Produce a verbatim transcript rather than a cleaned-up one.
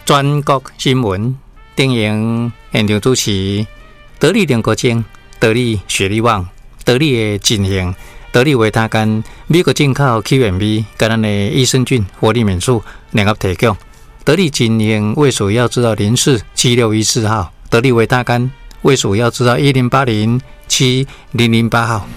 全国新闻电影现场主持，得力联国精，得力雪力旺，得力的进行，得力维他干，美国进口 Q M B， 跟咱的益生菌活力免素联合提供。得力进行卫署要知道零四七六一四号，得力维他干卫署要知道一零八零七零零八号。